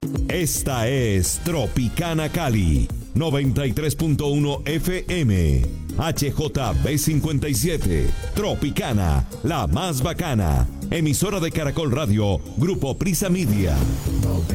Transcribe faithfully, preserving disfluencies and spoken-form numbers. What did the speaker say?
Esta es Tropicana Cali, noventa y tres punto uno F M, H J B cincuenta y siete, Tropicana, la más bacana, emisora de Caracol Radio, Grupo Prisa Media.